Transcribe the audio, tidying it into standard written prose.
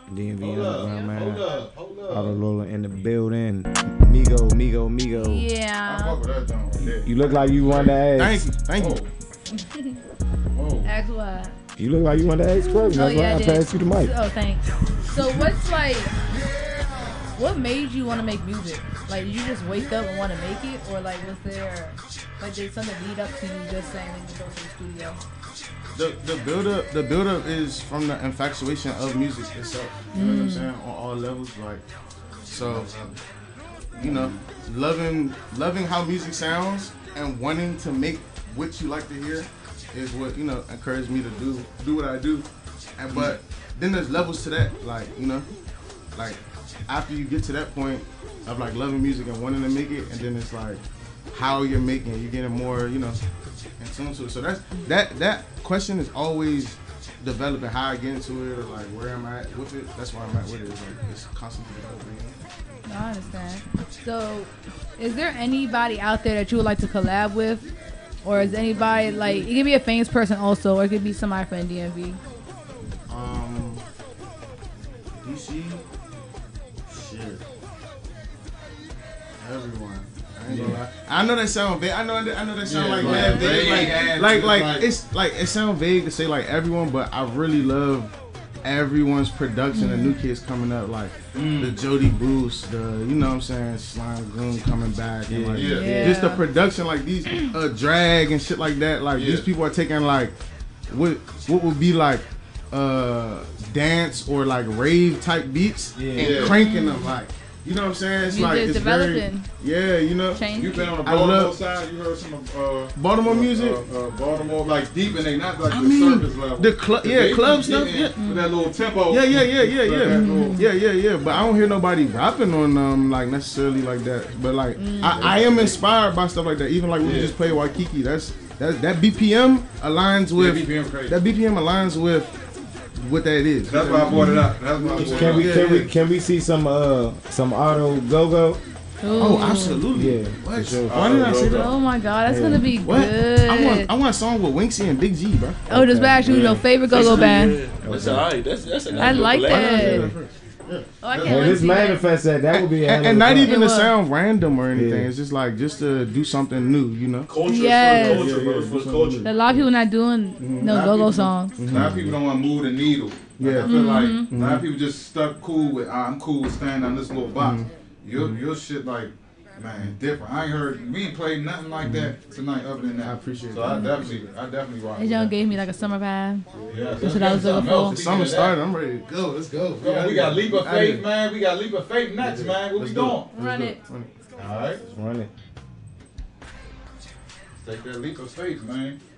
DMV Hold Underground, man. Hold up. Auto Lola in the building. Migo. Yeah. I fuck with that joint right there. You look like you wanted to ask. Thank you. Whoa. Ask what? You look like you wanted to ask questions. That's why I did. passed you the mic. Oh, thanks. So what's like, what made you want to make music? Like, did you just wake up and want to make it? Or like, was there, like, did something lead up to you just saying you go to the studio? The build up is from the infatuation of music itself. You know what I'm saying? On all levels, like so. You know, loving how music sounds and wanting to make what you like to hear is what encouraged me to do what I do. And but then there's levels to that, like like after you get to that point of like loving music and wanting to make it, and then it's like how you're making it, you're getting more in tune to it. So that question is always developing, how I get into it or like where I'm at with it. That's where I'm at with it. It's like it's constantly developing. I understand. So, is there anybody out there that you would like to collab with? Or is anybody, like, it could be a famous person also, or it could be somebody from DMV? DC? Shit. Everyone. I ain't gonna lie. I know that sound vague. I know that sound like mad vague. Like it's like it sounds vague to say like everyone, but I really love everyone's production. The new kids coming up, like the Jody Boost, the you know what I'm saying, Slime Goon coming back, and like just the production, like these drag and shit like that. Like these people are taking like what would be like dance or like rave type beats and cranking them like. You know what I'm saying? It's like it's developing. Very, Change. You been on the Baltimore side? You heard some Baltimore music? Baltimore, like deep in they not like the surface level. The club stuff. With that little tempo. Yeah. But I don't hear nobody rapping on them like necessarily like that. But like I am inspired by stuff like that. Even like we just played Waikiki. That BPM aligns with that BPM aligns with what that is. That's why I brought it up. Can we see some auto go-go? Oh, absolutely. Yeah. What? Sure. Why did I say that? Oh my God, that's gonna be What? good. I want a song with Winksy and Big G, bro. Oh, this actually your favorite go-go band. That's alright. That's a nice I like collab. that. Oh, I can't And wait to this see that. manifest that would be a hell of a And not fun. even to will. sound random or anything. Yeah. It's just like just to do something new, you know. Culture, Yes. culture, bro. It's for culture. A lot of people not doing no go-go songs. A lot of people don't want to move the needle. Like, I feel like a lot of people just stuck cool with, I'm cool with staying on this little box. Your shit like, man, different. I ain't heard, we ain't played nothing like that tonight other than that. I appreciate so that. I definitely rock. This young gave me like a summer vibe. Yeah, That's what I was looking for. The summer started. I'm ready to go. Let's go. We got Leap of Faith, man. We got Leap of Faith next, man. What we doing? Run it. All right. Run it. Take that Leap of Faith, man.